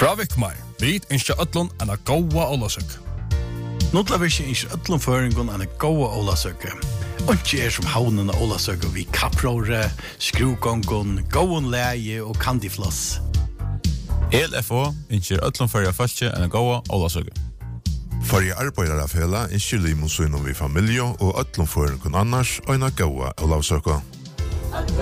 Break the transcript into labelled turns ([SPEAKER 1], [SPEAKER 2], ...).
[SPEAKER 1] Fra Vikmar, vi ønsker ødlån en av gåa Ålasøk.
[SPEAKER 2] Notlavisje ønsker ødlån føringen en av gåa Ålasøk. Og ikke som havnen av Ålasøk vi kappråre, skrugången, gåen leie og kandifloss.
[SPEAKER 3] LFO ønsker ødlån fører første en av gåa Ålasøk.
[SPEAKER 4] Forrige arbeidere fela ønsker limonsynen vi familie og ødlån føringen annars og en av gåa Ålasøk.